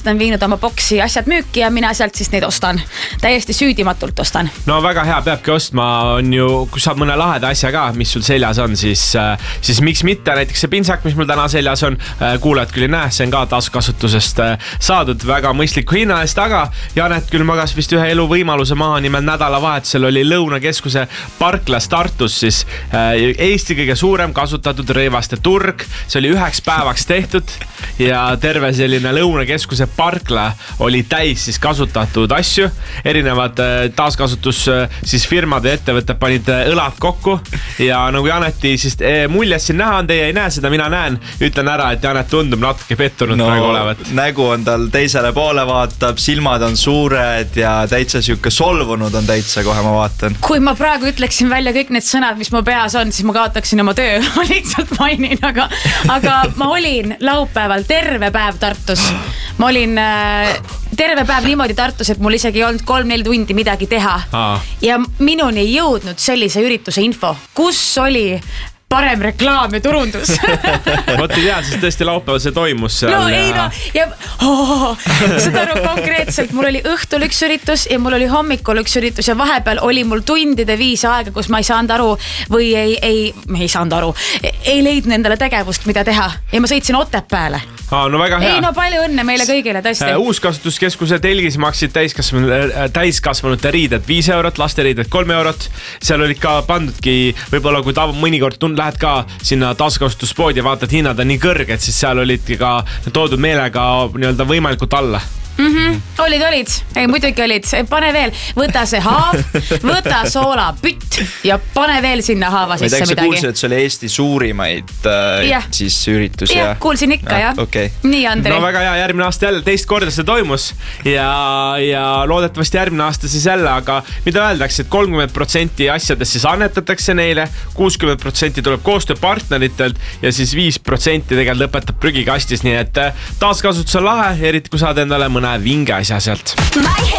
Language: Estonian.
on viinud oma boksi asjad müüki ja mina sealt siis neid ostan. Täiesti süüdimatult ostan. No väga hea, peabki ostma, on ju, kui saab mõne laheda asja ka, mis sul seljas on, siis miks mitte, näiteks see pintsak, mis mul täna seljas on, kuulajad küll ei näe, see on ka taaskasutusest saadud väga mõistliku hinna eest, aga Janet küll magas vist ühe elu võimaluse maha, nimelt nädalavahetusel oli Lõunakeskuse parklas Tartus siis Eesti kõige suurem kasutatud rõivaste turg, see oli 1 päevaks tehtud ja terve selline Lõunakeskuse parkla oli täis siis kasutatud asju, erinevad taaskasutus siis firmade ja ettevõtted panid õlad kokku ja nagu Janeti siis muljes siin näha on, teie ei näe seda, mina näen, ütlen ära, et Janet tundub natuke pettunud praegu olevat. Nägu on tal teisele poole vaatab, silmad on suured ja täitsa siuke solvunud on täitsa, kohe ma vaatan. Kui ma praegu ütleksin välja kõik need sõnad, mis mu peas on, siis ma kaotaksin oma töö, ma lihtsalt mainin, aga ma olin laupäeval terve päev Tartus. Ma olin terve päev niimoodi Tartus, et mul isegi ei olnud 3-4 tundi midagi teha. Ja minuni ei jõudnud sellise ürituse info, kus oli parem reklaam ja turundus. Vot ei tea, siis tõesti laupäeval see toimus seal. No ei no, ja seda konkreetselt, mul oli õhtul üks üritus ja mul oli hommikul üks üritus ja vahepeal oli mul tundide 5 aega, kus ma ei saanud aru või ei saanud aru, ei leidnud endale tegevust, mida teha ja ma sõitsin Otepääle. No väga hea. Ei no palju õnne meile kõigile, tõesti. Uuskasutuskeskuse telgis maksid täiskasvanute riided 5 eurot, laste riided 3 eurot. Seal olid ka pandudki, võib-olla kui mõnikord lähed ka sinna taaskasutuspoodi ja vaatad hinnad on nii kõrged, siis seal olidki ka toodud meelega nii-öelda võimalikult alla. Olid. Ei, muidugi olid. Pane veel, võta see haav, võta soolapütt ja pane veel sinna haava sisse midagi. Ma kuulsin, et see oli Eesti suurimaid siis üritus. Jah, kuulsin ikka, jah. Okay. Nii, Andrei. No väga hea, järgmine aasta jälle, teist korda see toimus ja loodetavasti järgmine aasta siis jälle, aga mida öeldakse, et 30% asjadest siis annetatakse neile, 60% tuleb koostööpartneritelt ja siis 5% tegelikult lõpetab prügikastis, nii et taaskasutus on lahe, eriti kui saad endale mõne vinge asja sealt.